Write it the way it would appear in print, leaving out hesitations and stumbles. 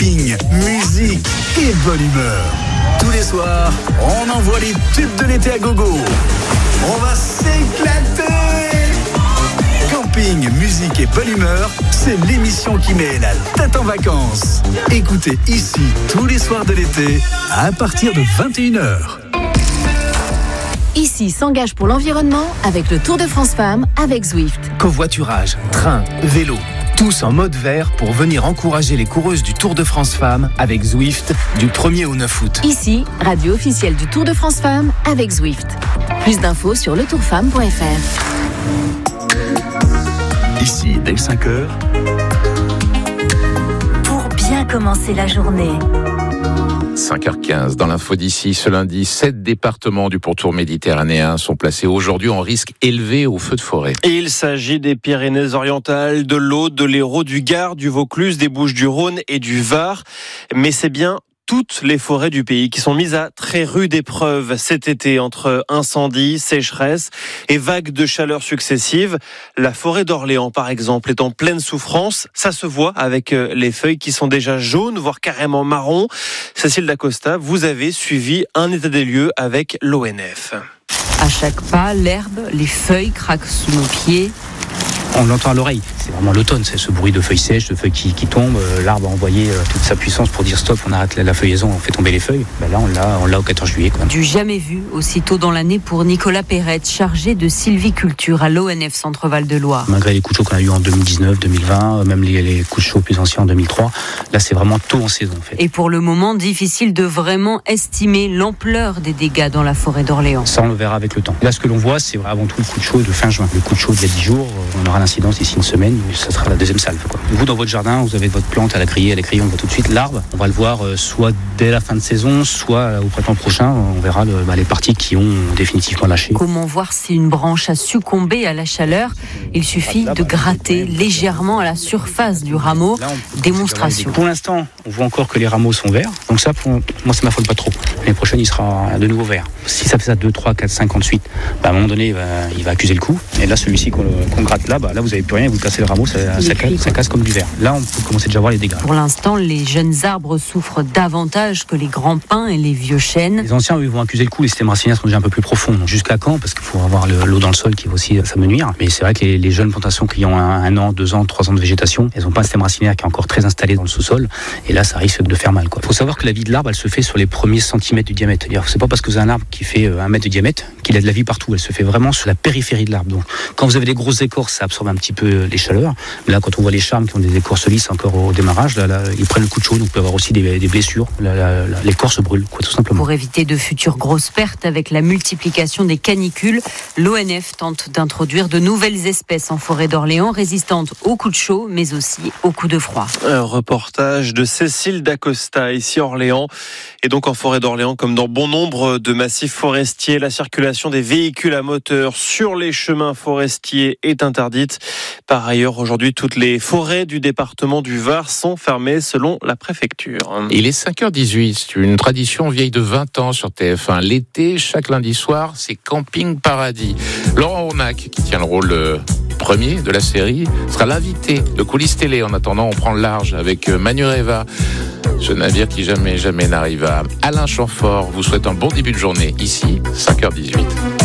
camping, musique et bonne humeur. Tous les soirs, on envoie les tubes de l'été à gogo. On va s'éclater. Camping, musique et bonne humeur, c'est l'émission qui met la tête en vacances. Écoutez ici tous les soirs de l'été à partir de 21h. Ici s'engage pour l'environnement avec le Tour de France Femmes avec Zwift. Covoiturage, train, vélo, tous en mode vert pour venir encourager les coureuses du Tour de France Femmes avec Zwift du 1er au 9 août. Ici, radio officielle du Tour de France Femmes avec Zwift. Plus d'infos sur letourfemme.fr. Ici, dès 5h. Pour bien commencer la journée. 5h15 dans l'info d'ici. Ce lundi, 7 départements du pourtour méditerranéen sont placés aujourd'hui en risque élevé au feu de forêt. Et il s'agit des Pyrénées-Orientales, de l'Aude, de l'Hérault, du Gard, du Vaucluse, des Bouches-du-Rhône et du Var. Mais c'est bien toutes les forêts du pays qui sont mises à très rude épreuve cet été entre incendies, sécheresse et vagues de chaleur successives. La forêt d'Orléans, par exemple, est en pleine souffrance. Ça se voit avec les feuilles qui sont déjà jaunes, voire carrément marron. Cécile Dacosta, vous avez suivi un état des lieux avec l'ONF. À chaque pas, l'herbe, les feuilles craquent sous nos pieds. On l'entend à l'oreille, c'est vraiment l'automne, c'est ce bruit de feuilles sèches, de feuilles qui tombent. L'arbre a envoyé toute sa puissance pour dire stop, on arrête la feuillaison, on fait tomber les feuilles. Là, on l'a au 14 juillet. Du jamais vu aussitôt dans l'année pour Nicolas Perrette, chargé de sylviculture à l'ONF Centre-Val de Loire. Malgré les coups de chaud qu'on a eu en 2019, 2020, même les coups de chaud plus anciens en 2003, là c'est vraiment tôt en saison en fait. Et pour le moment, difficile de vraiment estimer l'ampleur des dégâts dans la forêt d'Orléans. Ça on le verra avec le temps. Là ce que l'on voit, c'est avant tout le coup de chaud de fin juin. Le coup de chaud d'il y a 10 jours, on aura l'incidence ici une semaine, ça sera la deuxième salve. Vous dans votre jardin, vous avez votre plante à la criée, on le voit tout de suite. L'arbre, on va le voir soit dès la fin de saison, soit au printemps prochain, on verra les parties qui ont définitivement lâché. Comment voir si une branche a succombé à la chaleur ? Il suffit de gratter légèrement à la surface du rameau. Démonstration. Pour l'instant, on voit encore que les rameaux sont verts, donc ça, pour moi, ça m'affole pas trop. L'année prochaine, il sera de nouveau vert. Si ça fait ça 2, 3, 4, 5 ans de suite, à un moment donné, il va accuser le coup. Et là, celui-ci qu'on gratte là, là, vous n'avez plus rien, vous cassez le rameau, ça casse comme du verre. Là, on peut commencer déjà à voir les dégâts. Pour l'instant, les jeunes arbres souffrent davantage que les grands pins et les vieux chênes. Les anciens, eux, vont accuser le coup. Les systèmes racinaires sont déjà un peu plus profonds. Donc, jusqu'à quand ? Parce qu'il faut avoir l'eau dans le sol qui va aussi s'amenuire. Mais c'est vrai que les jeunes plantations qui ont 1 an, 2 ans, 3 ans de végétation, elles n'ont pas un système racinaire qui est encore très installé dans le sous-sol. Et là, ça risque de faire mal. Il faut savoir que la vie de l'arbre, elle se fait sur les premiers centimètres du diamètre. C'est-à-dire, c'est pas parce que vous avez un arbre qui fait 1 mètre de diamètre qu'il a de la vie partout. Elle se fait vraiment sur la périphérie de l'arbre. Donc, quand vous avez des grosses écorces, ça absorbe un petit peu les chaleurs. Mais là, quand on voit les charmes qui ont des écorces lisses encore au démarrage, là, ils prennent le coup de chaud, donc il peut y avoir aussi des blessures. L'écorce brûle, tout simplement. Pour éviter de futures grosses pertes avec la multiplication des canicules, l'ONF tente d'introduire de nouvelles espèces en forêt d'Orléans résistantes aux coups de chaud, mais aussi aux coups de froid. Un reportage de Cécile Dacosta, ici à Orléans. Et donc en forêt d'Orléans, comme dans bon nombre de massifs forestiers, la circulation des véhicules à moteur sur les chemins forestiers est interdite. Par ailleurs, aujourd'hui, toutes les forêts du département du Var sont fermées selon la préfecture. Il est 5h18, c'est une tradition vieille de 20 ans sur TF1. L'été, chaque lundi soir, c'est Camping Paradis. Laurent Romac, qui tient le rôle premier de la série, sera l'invité de Coulisses Télé. En attendant, on prend le large avec Manureva, ce navire qui jamais n'arrive à Alain Chamfort. Vous souhaite un bon début de journée. Ici, 5h18.